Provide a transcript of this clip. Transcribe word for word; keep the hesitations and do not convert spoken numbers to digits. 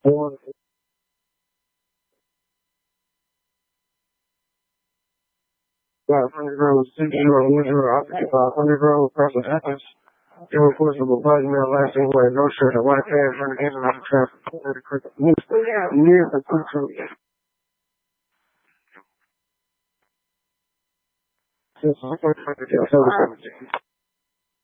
One. Five hundred grams, six zero, one zero, opposite five hundred grams, person essence, irreplaceable body now lasting away, no shirt, a white pants, running in and out of traffic, near the control. Since I'm going to tell